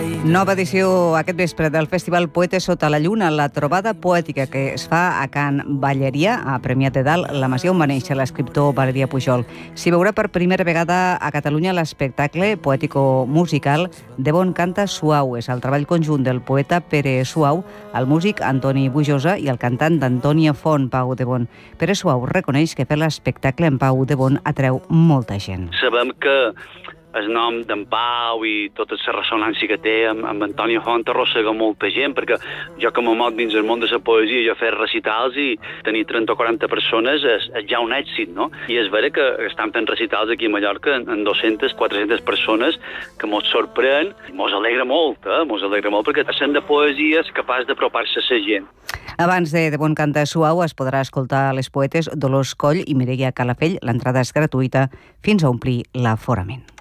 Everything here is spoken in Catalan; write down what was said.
Nova edició aquest vespre del Festival Poetes sota la lluna, la trobada poètica que es fa a Can Balleria, a Premià de Dalt, la masia on va néixer l'escriptor Valerià Pujol. S'hi veurà per primera vegada a Catalunya l'espectacle poètico-musical De Bon Canta Suau. És el treball conjunt del poeta Pere Suau, el músic Antoni Bujosa i el cantant d'Antònia Font, Pau de Bon. Pere Suau reconeix que fer l'espectacle en Pau de Bon atreu molta gent. Sabem que el nom d'en Pau i tota la ressonància que té amb Antònia Font arrossega molta gent, perquè jo com a mot dins el món de la poesia jo fer recitals i tenir 30 o 40 persones és ja un èxit, no? I és vera que estan fent recitals aquí a Mallorca en 200, 400 persones, que mos sorprèn, mos alegra molt, perquè la gent de poesia és capaç d'apropar-se a la gent. Abans de Bon Canta Suau es podrà escoltar les poetes Dolors Coll i Mireia Calafell. L'entrada és gratuïta fins a omplir l'aforament.